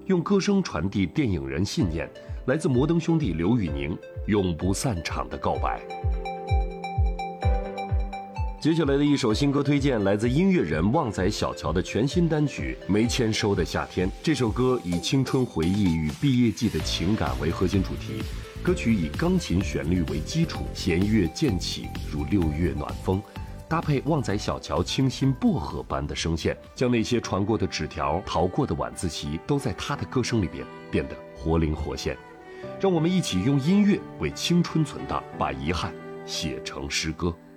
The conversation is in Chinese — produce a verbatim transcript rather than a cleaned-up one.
用歌声传递电影人信念，来自摩登兄弟刘宇宁永不散场的告白。接下来的一首新歌推荐来自音乐人旺仔小乔的全新单曲《没签收的夏天》。这首歌以青春回忆与毕业季的情感为核心主题，歌曲以钢琴旋律为基础，弦乐渐起如六月暖风，搭配旺仔小乔清新薄荷般的声线，将那些传过的纸条、逃过的晚自习都在他的歌声里边变得活灵活现。让我们一起用音乐为青春存档，把遗憾写成诗歌。